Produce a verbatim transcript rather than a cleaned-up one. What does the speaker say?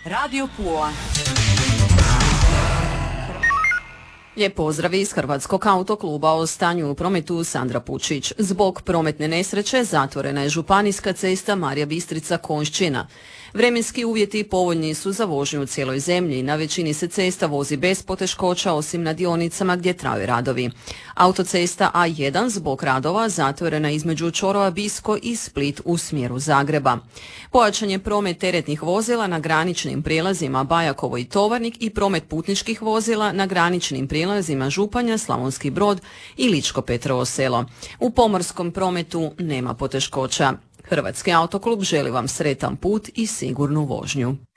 Radio Pula. Lijep pozdrav iz Hrvatskog autokluba. O stanju u prometu Sandra Pučić. Zbog prometne nesreće zatvorena je županijska cesta Marija Bistrica-Konjšćina. Vremenski uvjeti povoljni su za vožnju u cijeloj zemlji. Na većini se cesta vozi bez poteškoća, osim na dionicama gdje traju radovi. Autocesta A jedan zbog radova zatvorena između čvorova Bisko i Split u smjeru Zagreba. Pojačan je promet teretnih vozila na graničnim prijelazima Bajakovo i Tovarnik i promet putničkih vozila na graničnim prijelazima Županja, Slavonski Brod i Ličko-Petrovo Selo. U pomorskom prometu nema poteškoća. Hrvatski autoklub želi vam sretan put i sigurnu vožnju.